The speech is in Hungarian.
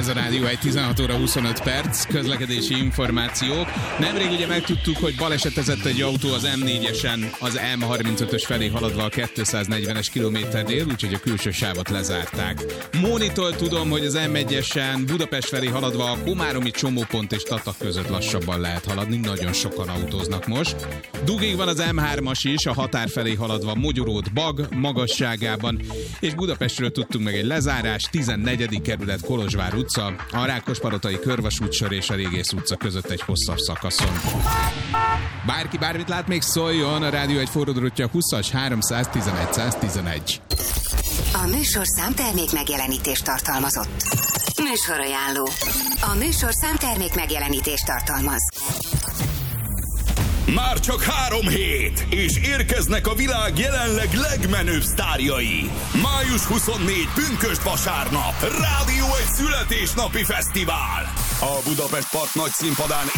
a Rádió 1, 16 óra 25 perc, közlekedési információk. Nemrég ugye megtudtuk, hogy balesetezett egy autó az M4-esen, az M35-ös felé haladva a 240-es kilométernél, úgyhogy a külső sávot lezárták. Mónitól tudom, hogy az M1-esen Budapest felé haladva a komáromi csomópont és Tatak között lassabban lehet haladni, nagyon sokan autóznak most. Dugig van az M3-as is, a határ felé haladva Mogyoród Bag magasságában, és Budapestről tudtunk meg egy lezárás, 14. kerület Kolozsvár utca, a Rákospalotai körvasútsor és a Régész utca között egy hosszabb szakaszon. Bárki bármit lát, még szóljon, a Rádió egy forródrottja 20-as 311 111. A műsorszám termék megjelenítést tartalmazott. Műsorajánló. A műsorszám termék megjelenítést tartalmaz. Már csak 3 hét, és érkeznek a világ jelenleg legmenőbb sztárjai. Május 24, pünkösd vasárnap, Rádió egy születésnapi fesztivál. A Budapest Park nagy színpadán